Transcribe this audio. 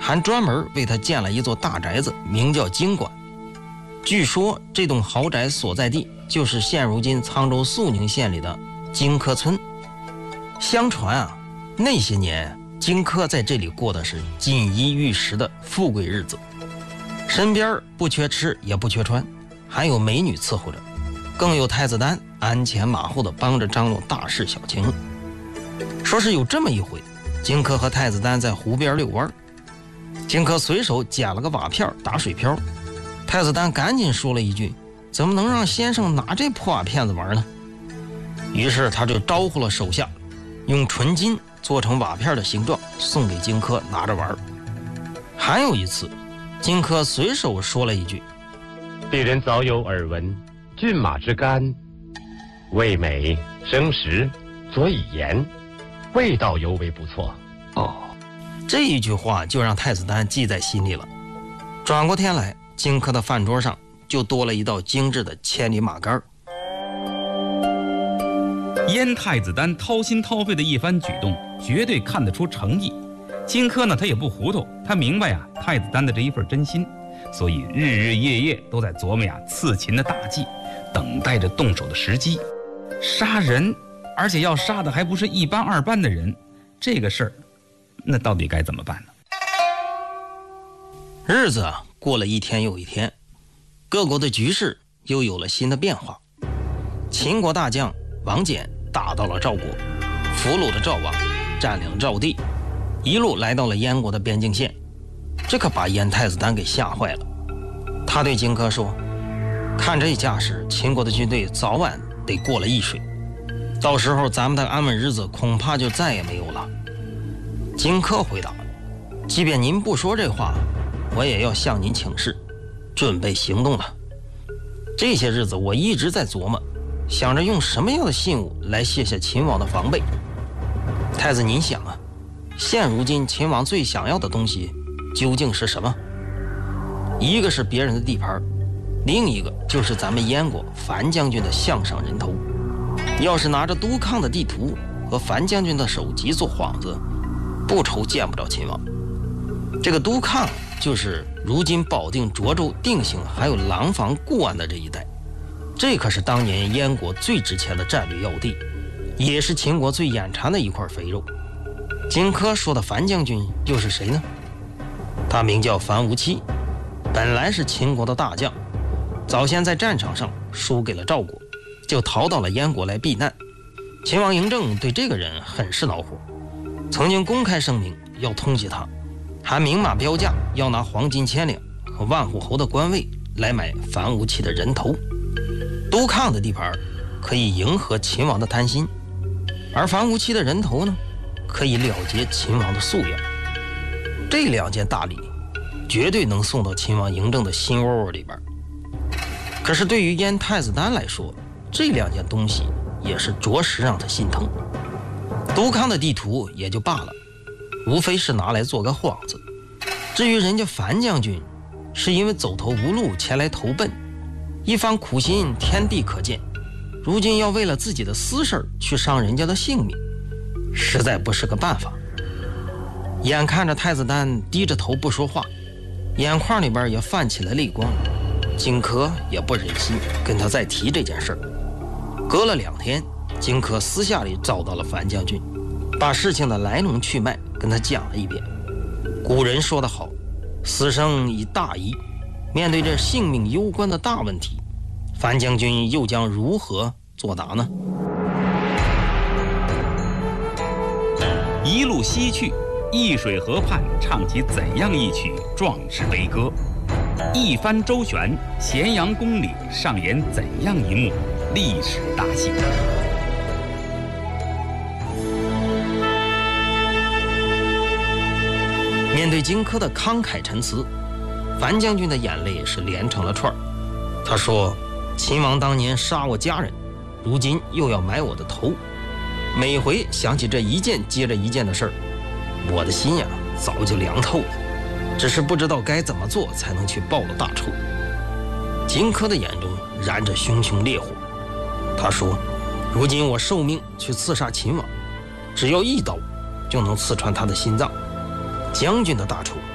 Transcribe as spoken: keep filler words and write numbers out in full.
还专门为他建了一座大宅子，名叫京馆。据说这栋豪宅所在地就是现如今沧州肃宁县里的荆轲村。相传啊，那些年荆轲在这里过的是锦衣玉食的富贵日子，身边不缺吃也不缺穿，还有美女伺候着，更有太子丹鞍前马后的帮着张罗大事小情。说是有这么一回，荆轲和太子丹在湖边遛弯，荆轲随手捡了个瓦片打水漂，太子丹赶紧说了一句：怎么能让先生拿这破瓦片子玩呢？于是他就招呼了手下，用纯金做成瓦片的形状送给荆轲拿着玩。还有一次，荆轲随手说了一句： 鄙人早有耳闻，骏马之肝味美生食，佐以盐，味道尤为不错。 哦，这一句话就让太子丹记在心里了。转过天来，荆轲的饭桌上就多了一道精致的千里马肝。 燕太子丹掏心掏肺的一番举动，绝对看得出诚意。荆轲呢，他也不糊涂，他明白呀、啊、太子丹的这一份真心，所以日日夜夜都在琢磨呀刺秦的大计，等待着动手的时机。杀人，而且要杀的还不是一般二般的人，这个事儿，那到底该怎么办呢？ 日子啊，过了一天又一天，各国的局势又有了新的变化。秦国大将王翦打到了赵国，俘虏了赵王，占领了赵地，一路来到了燕国的边境线。这可把燕太子丹给吓坏了。他对荆轲说：看这架势，秦国的军队早晚得过了易水，到时候咱们的安稳日子恐怕就再也没有了。荆轲回答：即便您不说这话，我也要向您请示，准备行动了。这些日子我一直在琢磨，想着用什么样的信物来卸下秦王的防备。太子您想啊，现如今秦王最想要的东西究竟是什么？一个是别人的地盘，另一个就是咱们燕国樊将军的项上人头。要是拿着督亢的地图和樊将军的首级做幌子，不愁见不着秦王。这个督亢就是如今保定涿州、定兴还有廊坊、固安的这一带，这可是当年燕国最值钱的战略要地，也是秦国最眼馋的一块肥肉。荆轲说的樊将军又是谁呢？他名叫樊於期，本来是秦国的大将，早先在战场上输给了赵国，就逃到了燕国来避难。秦王嬴政对这个人很是恼火，曾经公开声明要通缉他，还明码标价要拿黄金千两和万户侯的官位来买樊於期的人头。督亢的地盘可以迎合秦王的贪心，而樊於期的人头呢，可以了结秦王的夙愿。这两件大礼绝对能送到秦王嬴政的心窝窝里边。可是对于燕太子丹来说，这两件东西也是着实让他心疼。督亢的地图也就罢了，无非是拿来做个幌子。至于人家樊将军，是因为走投无路前来投奔，一番苦心天地可见，如今要为了自己的私事去伤人家的性命，实在不是个办法。眼看着太子丹低着头不说话，眼眶里边也泛起了泪光，荆轲也不忍心跟他再提这件事儿。隔了两天，荆轲私下里找到了樊将军，把事情的来龙去脉跟他讲了一遍。古人说得好，死生以大义，面对这性命攸关的大问题，樊将军又将如何作答呢？ 一路西去，易水河畔唱起怎样一曲壮志悲歌？一番周旋，咸阳宫里上演怎样一幕历史大戏？ 面对荆轲的慷慨陈词，樊将军的眼泪是连成了串。他说：秦王当年杀我家人，如今又要买我的头，每回想起这一件接着一件的事儿，我的心呀早就凉透了，只是不知道该怎么做才能去报了大仇。荆轲的眼中燃着熊熊烈火，他说：如今我受命去刺杀秦王，只要一刀就能刺穿他的心脏，将军的大仇